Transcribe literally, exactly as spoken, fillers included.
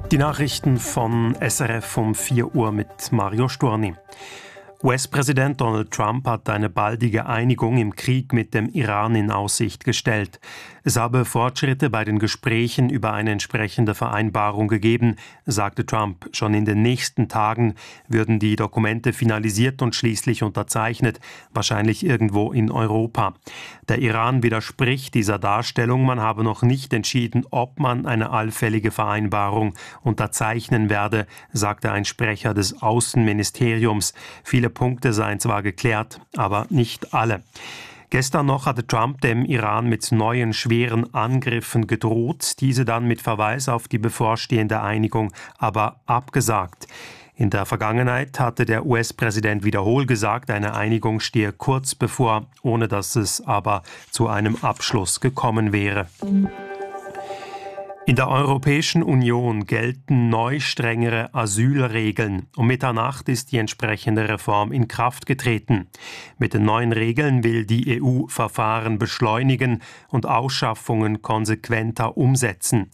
Die Nachrichten von S R F um vier Uhr mit Mario Storni. U S-Präsident Donald Trump hat eine baldige Einigung im Krieg mit dem Iran in Aussicht gestellt. Es habe Fortschritte bei den Gesprächen über eine entsprechende Vereinbarung gegeben, sagte Trump. Schon in den nächsten Tagen würden die Dokumente finalisiert und schließlich unterzeichnet, wahrscheinlich irgendwo in Europa. Der Iran widerspricht dieser Darstellung, man habe noch nicht entschieden, ob man eine allfällige Vereinbarung unterzeichnen werde, sagte ein Sprecher des Außenministeriums. Viele Punkte seien zwar geklärt, aber nicht alle. Gestern noch hatte Trump dem Iran mit neuen schweren Angriffen gedroht, diese dann mit Verweis auf die bevorstehende Einigung aber abgesagt. In der Vergangenheit hatte der U S-Präsident wiederholt gesagt, eine Einigung stehe kurz bevor, ohne dass es aber zu einem Abschluss gekommen wäre. In der Europäischen Union gelten neu strengere Asylregeln. Um Mitternacht ist die entsprechende Reform in Kraft getreten. Mit den neuen Regeln will die E U Verfahren beschleunigen und Ausschaffungen konsequenter umsetzen.